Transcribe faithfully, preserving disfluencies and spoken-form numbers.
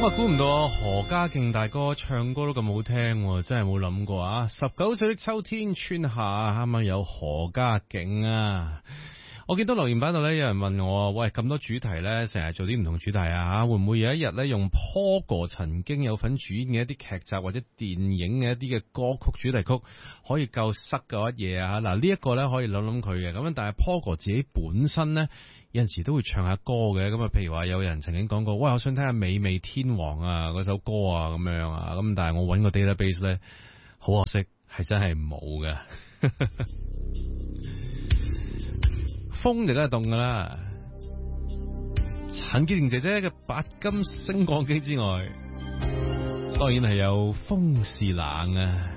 咁啊，估唔到啊，何家勁大哥唱歌都咁好聽，真係冇諗過啊！十九歲的秋天春夏，啱啱有何家勁啊！我見到留言板度咧，有人問我，喂，咁多主題咧，成日做啲唔同主題啊，會唔會有一日咧用 Pogo 曾經有份主演嘅一啲劇集或者電影嘅一啲嘅歌曲主題曲，可以夠塞嗰一嘢啊？嗱，呢一個咧可以諗諗佢嘅，咁樣，但係 Pogo 自己本身咧，有陣時都會唱下歌嘅，咁啊，譬如話有人曾經講過，喂，我想聽下美味天王啊嗰首歌啊，咁樣啊，咁但係我揾個 database 咧，好可惜，係真係冇嘅。風就梗係凍噶啦，陳潔玲姐姐嘅白金升降機之外，當然係有風是冷啊。